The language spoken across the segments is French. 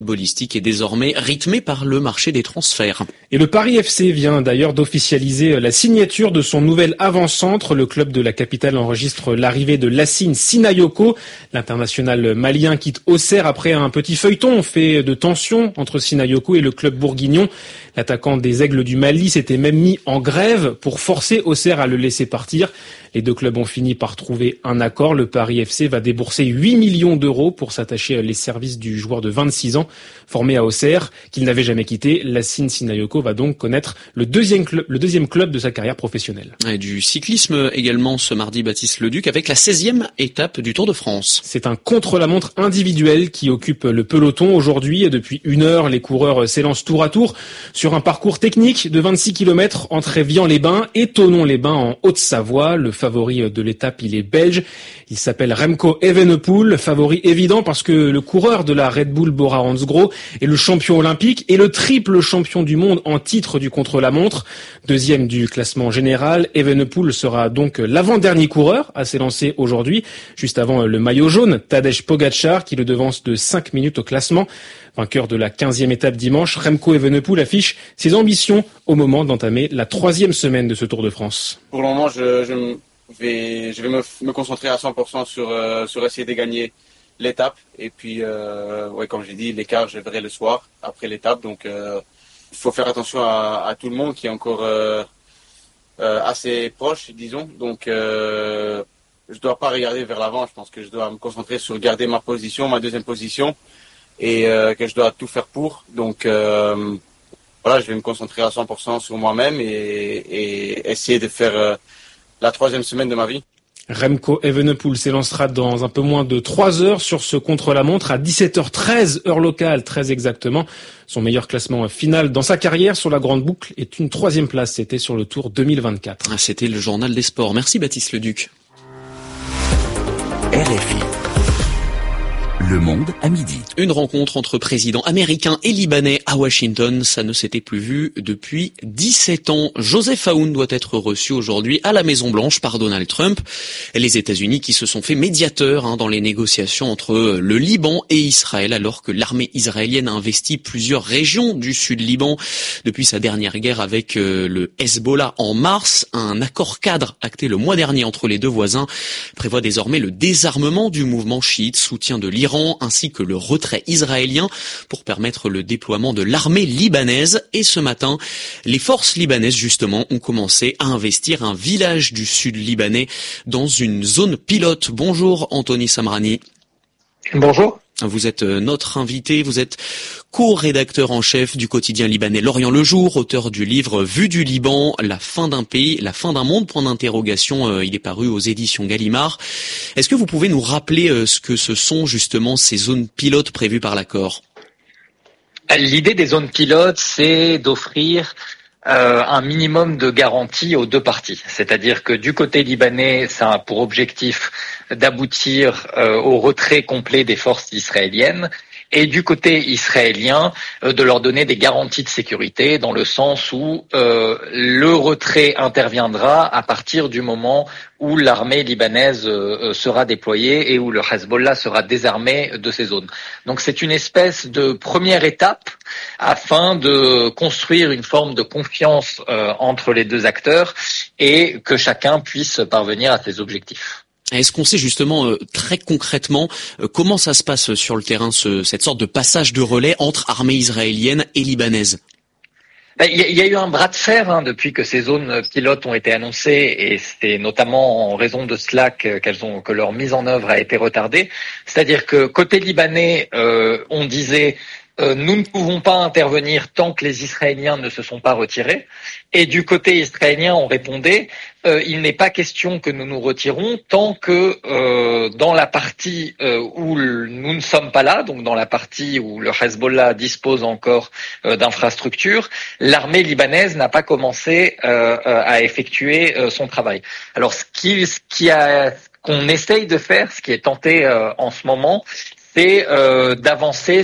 footballistique est désormais rythmé par le marché des transferts. Et le Paris FC vient d'ailleurs d'officialiser la signature de son nouvel avant-centre. Le club de la capitale enregistre l'arrivée de Lassine Sinayoko. L'international malien quitte Auxerre après un petit feuilleton fait de tension entre Sinayoko et le club bourguignon. L'attaquant des Aigles du Mali s'était même mis en grève pour forcer Auxerre à le laisser partir. Les deux clubs ont fini par trouver un accord. Le Paris FC va débourser 8 millions d'euros pour s'attacher les services du joueur de 26 ans, formé à Auxerre, qu'il n'avait jamais quitté. Lassine Sinayoko va donc connaître le deuxième club de sa carrière professionnelle. Et du cyclisme également ce mardi, Baptiste Leduc, avec la 16e étape du Tour de France. C'est un contre-la-montre individuel qui occupe le peloton aujourd'hui. Depuis 1 heure, les coureurs s'élancent tour à tour sur un parcours technique de 26 km entre Évian-les-Bains et Thonon-les-Bains en Haute-Savoie. Le favori de l'étape, il est belge. Il s'appelle Remco Evenepoel, favori évident parce que le coureur de la Red Bull Bora Hansgrohe est le champion olympique et le triple champion du monde en titre du contre-la-montre. Deuxième du classement général, Evenepoel sera donc l'avant-dernier coureur à s'élancer aujourd'hui, juste avant le maillot jaune, Tadej Pogačar, qui le devance de 5 minutes au classement. Vainqueur de la 15e étape dimanche, Remco Evenepoel affiche ses ambitions au moment d'entamer la 3e semaine de ce Tour de France. Pour le moment, je vais me concentrer à 100% sur essayer de gagner l'étape. Et puis, comme j'ai dit, l'écart, je verrai le soir après l'étape. Donc, il faut faire attention à tout le monde qui est encore assez proche, disons. Donc, je ne dois pas regarder vers l'avant. Je pense que je dois me concentrer sur garder ma position, ma deuxième position, et que je dois tout faire pour. Donc, je vais me concentrer à 100% sur moi-même et essayer de faire la 3e semaine de ma vie. Remco Evenepoel s'élancera dans un peu moins de 3 heures sur ce contre-la-montre à 17h13, heure locale, très exactement. Son meilleur classement final dans sa carrière sur la grande boucle est une 3e place. C'était sur le Tour 2024. C'était le journal des sports. Merci Baptiste Leduc. RFI. Le Monde à midi. Une rencontre entre présidents américains et libanais à Washington, ça ne s'était plus vu depuis 17 ans. Joseph Aoun doit être reçu aujourd'hui à la Maison-Blanche par Donald Trump. Les États-Unis qui se sont fait médiateurs dans les négociations entre le Liban et Israël, alors que l'armée israélienne a investi plusieurs régions du sud-Liban depuis sa dernière guerre avec le Hezbollah en mars. Un accord cadre acté le mois dernier entre les deux voisins prévoit désormais le désarmement du mouvement chiite, soutien de l'Iran, ainsi que le retrait israélien pour permettre le déploiement de l'armée libanaise. Et ce matin, les forces libanaises, justement, ont commencé à investir un village du sud libanais dans une zone pilote. Bonjour Anthony Samrani. Bonjour. Vous êtes notre invité, vous êtes co-rédacteur en chef du quotidien libanais L'Orient le Jour, auteur du livre Vue du Liban, la fin d'un pays, la fin d'un monde, point d'interrogation, il est paru aux éditions Gallimard. Est-ce que vous pouvez nous rappeler ce que ce sont justement ces zones pilotes prévues par l'accord ? L'idée des zones pilotes, c'est d'offrir un minimum de garantie aux deux parties. C'est-à-dire que du côté libanais, ça a pour objectif d'aboutir au retrait complet des forces israéliennes, et du côté israélien, de leur donner des garanties de sécurité, dans le sens où le retrait interviendra à partir du moment où l'armée libanaise sera déployée et où le Hezbollah sera désarmé de ces zones. Donc c'est une espèce de première étape afin de construire une forme de confiance entre les deux acteurs et que chacun puisse parvenir à ses objectifs. Est-ce qu'on sait justement très concrètement comment ça se passe sur le terrain, cette sorte de passage de relais entre armée israélienne et libanaise ? Il y a eu un bras de fer depuis que ces zones pilotes ont été annoncées, et c'est notamment en raison de cela que leur mise en œuvre a été retardée. C'est-à-dire que côté libanais, on disait nous ne pouvons pas intervenir tant que les Israéliens ne se sont pas retirés. Et du côté israélien, on répondait il n'est pas question que nous nous retirons tant que dans la partie où nous ne sommes pas là, donc dans la partie où le Hezbollah dispose encore d'infrastructures, l'armée libanaise n'a pas commencé à effectuer son travail. Alors qu'on essaye de faire, ce qui est tenté en ce moment, c'est d'avancer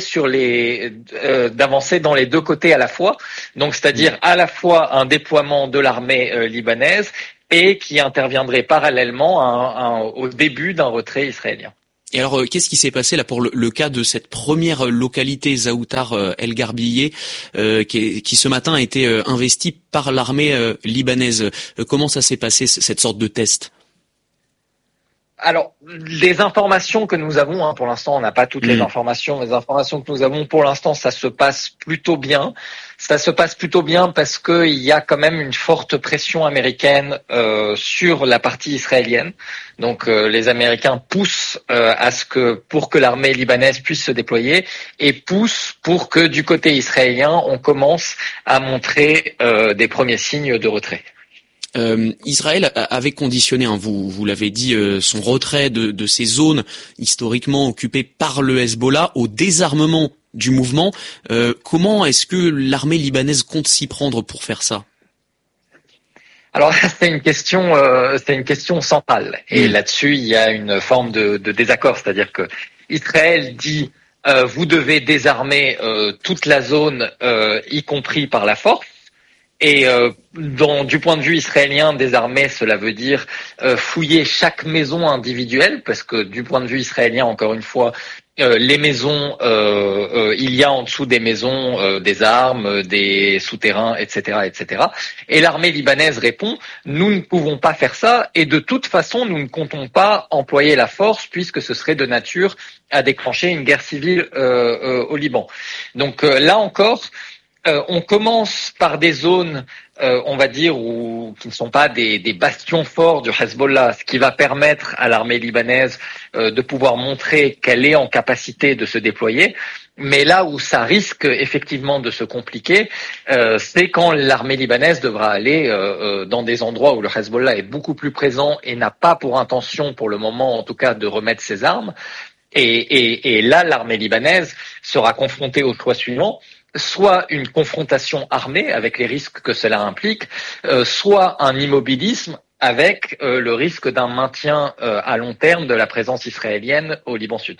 dans les deux côtés à la fois, donc c'est-à-dire à la fois un déploiement de l'armée libanaise et qui interviendrait parallèlement au début d'un retrait israélien. Et alors, qu'est-ce qui s'est passé là pour le cas de cette première localité, Zaoutar El Garbiyeh, qui ce matin a été investie par l'armée libanaise. Comment ça s'est passé, cette sorte de test? Alors, les informations que nous avons, pour l'instant, on n'a pas toutes les informations. Les informations que nous avons, pour l'instant, ça se passe plutôt bien. Ça se passe plutôt bien parce que il y a quand même une forte pression américaine sur la partie israélienne. Donc, les Américains poussent pour que l'armée libanaise puisse se déployer et poussent pour que du côté israélien, on commence à montrer des premiers signes de retrait. Israël avait conditionné, vous l'avez dit, son retrait de ces zones historiquement occupées par le Hezbollah au désarmement du mouvement. Comment est-ce que l'armée libanaise compte s'y prendre pour faire ça? Alors c'est une question centrale et là-dessus il y a une forme de désaccord, c'est-à-dire que Israël dit vous devez désarmer toute la zone, y compris par la force. Et du point de vue israélien, désarmer, cela veut dire fouiller chaque maison individuelle, parce que du point de vue israélien, encore une fois, les maisons, il y a en dessous des maisons des armes, des souterrains, etc., etc. Et l'armée libanaise répond, nous ne pouvons pas faire ça, et de toute façon, nous ne comptons pas employer la force, puisque ce serait de nature à déclencher une guerre civile au Liban. Donc là encore, on commence par des zones, on va dire, qui ne sont pas des bastions forts du Hezbollah, ce qui va permettre à l'armée libanaise de pouvoir montrer qu'elle est en capacité de se déployer. Mais là où ça risque effectivement de se compliquer, c'est quand l'armée libanaise devra aller dans des endroits où le Hezbollah est beaucoup plus présent et n'a pas pour intention, pour le moment en tout cas, de remettre ses armes. Et là, l'armée libanaise sera confrontée au choix suivant. Soit une confrontation armée avec les risques que cela implique, soit un immobilisme avec le risque d'un maintien à long terme de la présence israélienne au Liban Sud.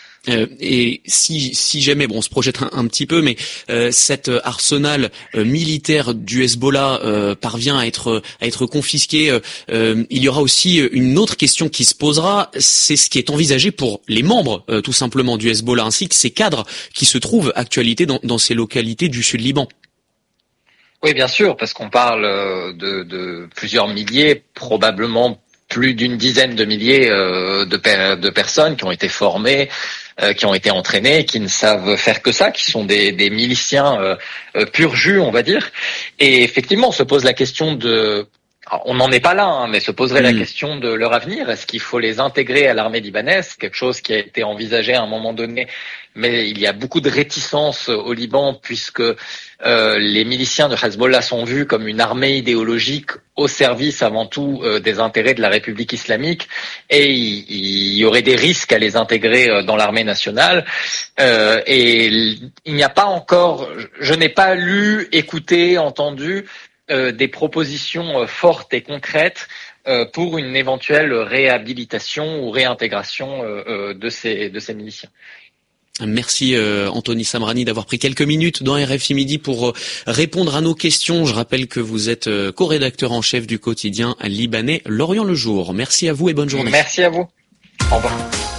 Et si jamais, on se projette un petit peu, mais cet arsenal militaire du Hezbollah parvient à être confisqué, il y aura aussi une autre question qui se posera, c'est ce qui est envisagé pour les membres tout simplement du Hezbollah, ainsi que ces cadres qui se trouvent actuellement dans ces localités du sud Liban. Oui, bien sûr, parce qu'on parle de plusieurs milliers, probablement plus d'une dizaine de milliers de personnes qui ont été formées, qui ont été entraînés, qui ne savent faire que ça, qui sont des miliciens pur jus, on va dire. Et effectivement, on se pose la question on n'en est pas là, mais se poserait la question de leur avenir. Est-ce qu'il faut les intégrer à l'armée libanaise? Quelque chose qui a été envisagé à un moment donné, mais il y a beaucoup de réticence au Liban puisque les miliciens de Hezbollah sont vus comme une armée idéologique au service avant tout des intérêts de la République islamique, et il y aurait des risques à les intégrer dans l'armée nationale. Et il n'y a pas encore, je n'ai pas lu, écouté, entendu des propositions fortes et concrètes pour une éventuelle réhabilitation ou réintégration de ces miliciens. Merci Anthony Samrani d'avoir pris quelques minutes dans RFI Midi pour répondre à nos questions. Je rappelle que vous êtes co-rédacteur en chef du quotidien libanais L'Orient le Jour. Merci à vous et bonne journée. Merci à vous. Au revoir.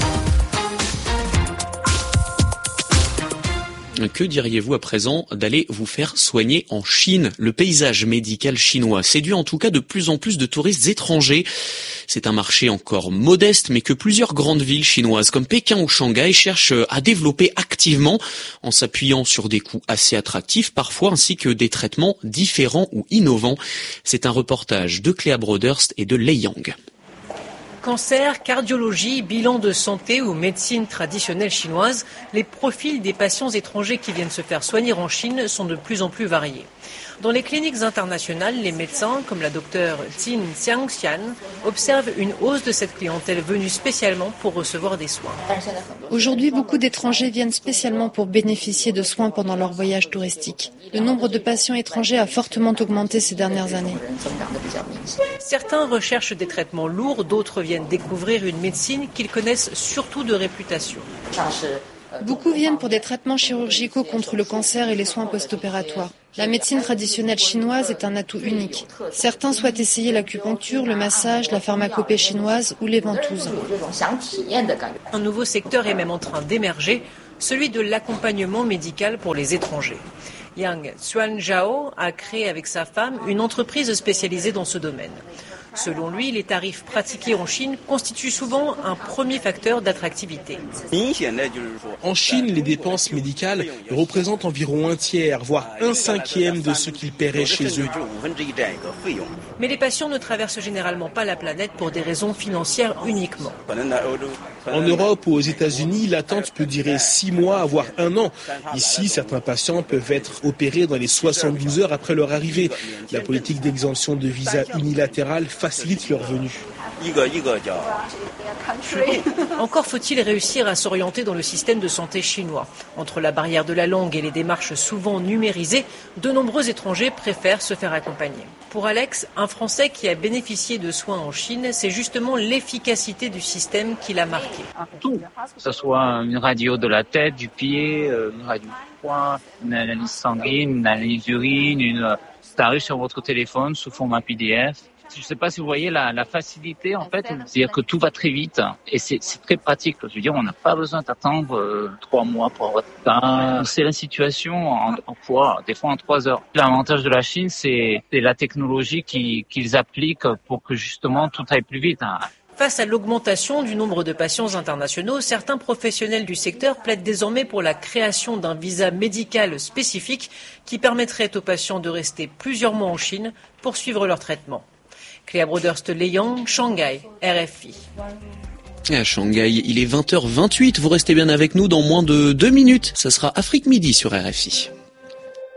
Que diriez-vous à présent d'aller vous faire soigner en Chine? Le paysage médical chinois séduit en tout cas de plus en plus de touristes étrangers. C'est un marché encore modeste, mais que plusieurs grandes villes chinoises comme Pékin ou Shanghai cherchent à développer activement en s'appuyant sur des coûts assez attractifs parfois, ainsi que des traitements différents ou innovants. C'est un reportage de Cléa Broderst et de Lei Yang. Cancer, cardiologie, bilan de santé ou médecine traditionnelle chinoise, les profils des patients étrangers qui viennent se faire soigner en Chine sont de plus en plus variés. Dans les cliniques internationales, les médecins, comme la docteure Jin Xiangxian, observent une hausse de cette clientèle venue spécialement pour recevoir des soins. Aujourd'hui, beaucoup d'étrangers viennent spécialement pour bénéficier de soins pendant leur voyage touristique. Le nombre de patients étrangers a fortement augmenté ces dernières années. Certains recherchent des traitements lourds, d'autres viennent découvrir une médecine qu'ils connaissent surtout de réputation. Beaucoup viennent pour des traitements chirurgicaux contre le cancer et les soins post-opératoires. La médecine traditionnelle chinoise est un atout unique. Certains souhaitent essayer l'acupuncture, le massage, la pharmacopée chinoise ou les ventouses. Un nouveau secteur est même en train d'émerger, celui de l'accompagnement médical pour les étrangers. Yang Xuanzhao a créé avec sa femme une entreprise spécialisée dans ce domaine. Selon lui, les tarifs pratiqués en Chine constituent souvent un premier facteur d'attractivité. En Chine, les dépenses médicales représentent environ un tiers, voire un cinquième de ce qu'ils paieraient chez eux. Mais les patients ne traversent généralement pas la planète pour des raisons financières uniquement. En Europe ou aux États-Unis, l'attente peut durer 6 mois, voire 1 an. Ici, certains patients peuvent être opérés dans les 72 heures après leur arrivée. La politique d'exemption de visa unilatérale facilite leur venue. Encore faut-il réussir à s'orienter dans le système de santé chinois. Entre la barrière de la langue et les démarches souvent numérisées, de nombreux étrangers préfèrent se faire accompagner. Pour Alex, un Français qui a bénéficié de soins en Chine, c'est justement l'efficacité du système qui l'a marqué. Tout, que ce soit une radio de la tête, du pied, une radio du poing, une analyse sanguine, une analyse d'urine, ça arrive sur votre téléphone sous format PDF. Je ne sais pas si vous voyez la facilité, en fait, c'est-à-dire que tout va très vite et c'est très pratique. Je veux dire, on n'a pas besoin d'attendre 3 mois pour avoir ça. C'est la situation en quoi, des fois en 3 heures. L'avantage de la Chine, c'est la technologie qu'ils appliquent pour que justement tout aille plus vite. Face à l'augmentation du nombre de patients internationaux, certains professionnels du secteur plaident désormais pour la création d'un visa médical spécifique qui permettrait aux patients de rester plusieurs mois en Chine pour suivre leur traitement. Cléa Broderst-Leyang, Shanghai, RFI. Et à Shanghai, il est 20h28. Vous restez bien avec nous dans moins de 2 minutes. Ça sera Afrique Midi sur RFI.